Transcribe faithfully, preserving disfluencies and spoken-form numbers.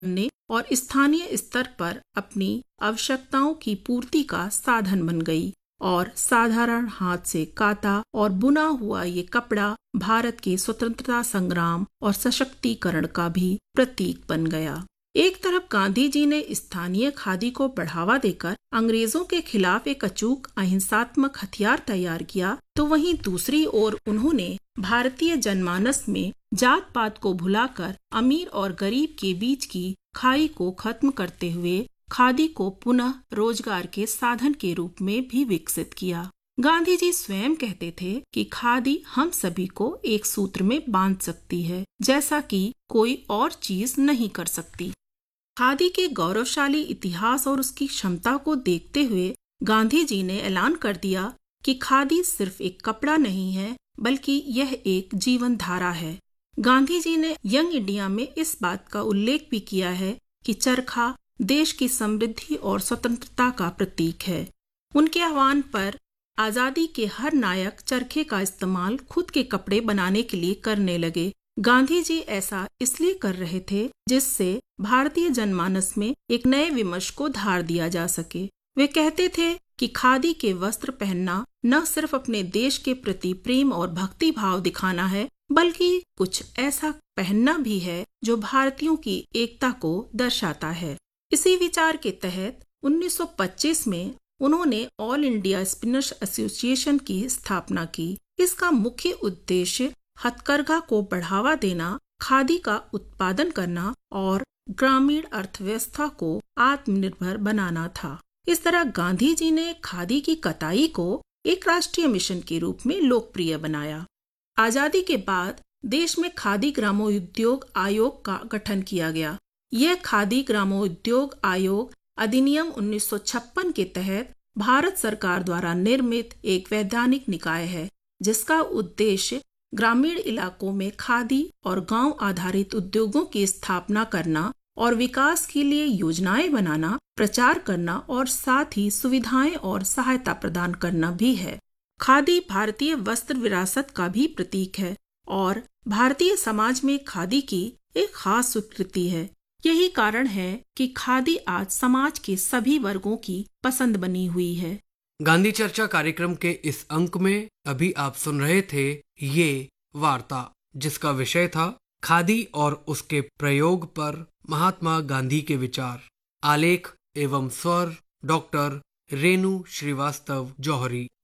करने और स्थानीय स्तर पर अपनी आवश्यकताओं की पूर्ति का साधन बन गई और साधारण हाथ से काता और बुना हुआ ये कपड़ा भारत के स्वतंत्रता संग्राम और सशक्तिकरण का भी प्रतीक बन गया। एक तरफ गांधी जी ने स्थानीय खादी को बढ़ावा देकर अंग्रेजों के खिलाफ एक अचूक अहिंसात्मक हथियार तैयार किया, तो वहीं दूसरी ओर उन्होंने भारतीय जनमानस में जात पात को भुलाकर अमीर और गरीब के बीच की खाई को खत्म करते हुए खादी को पुनः रोजगार के साधन के रूप में भी विकसित किया। गांधी जी स्वयं कहते थे कि खादी हम सभी को एक सूत्र में बांध सकती है, जैसा कि कोई और चीज नहीं कर सकती। खादी के गौरवशाली इतिहास और उसकी क्षमता को देखते हुए गांधी जी ने ऐलान कर दिया कि खादी सिर्फ एक कपड़ा नहीं है, बल्कि यह एक जीवन धारा है। गांधी जी ने यंग इंडिया में इस बात का उल्लेख भी किया है कि चरखा देश की समृद्धि और स्वतंत्रता का प्रतीक है। उनके आह्वान पर आजादी के हर नायक चरखे का इस्तेमाल खुद के कपड़े बनाने के लिए करने लगे। गांधी जी ऐसा इसलिए कर रहे थे जिससे भारतीय जनमानस में एक नए विमर्श को धार दिया जा सके। वे कहते थे कि खादी के वस्त्र पहनना न सिर्फ अपने देश के प्रति प्रेम और भक्ति भाव दिखाना है, बल्कि कुछ ऐसा पहनना भी है जो भारतीयों की एकता को दर्शाता है। इसी विचार के तहत उन्नीस सौ पच्चीस में उन्होंने ऑल इंडिया स्पिनर्स एसोसिएशन की स्थापना की। इसका मुख्य उद्देश्य हथकरघा को बढ़ावा देना, खादी का उत्पादन करना और ग्रामीण अर्थव्यवस्था को आत्मनिर्भर बनाना था। इस तरह गांधी जी ने खादी की कताई को एक राष्ट्रीय मिशन के रूप में लोकप्रिय बनाया। आजादी के बाद देश में खादी ग्रामोद्योग आयोग का गठन किया गया। यह खादी ग्रामोद्योग आयोग अधिनियम उन्नीस सौ छप्पन के तहत भारत सरकार द्वारा निर्मित एक वैधानिक निकाय है, जिसका उद्देश्य ग्रामीण इलाकों में खादी और गांव आधारित उद्योगों की स्थापना करना और विकास के लिए योजनाएं बनाना, प्रचार करना और साथ ही सुविधाएं और सहायता प्रदान करना भी है। खादी भारतीय वस्त्र विरासत का भी प्रतीक है और भारतीय समाज में खादी की एक खास स्वीकृति है। यही कारण है कि खादी आज समाज के सभी वर्गों की पसंद बनी हुई है। गांधी चर्चा कार्यक्रम के इस अंक में अभी आप सुन रहे थे ये वार्ता, जिसका विषय था खादी और उसके प्रयोग पर महात्मा गांधी के विचार। आलेख एवं स्वर डॉक्टर रेणु श्रीवास्तव जौहरी।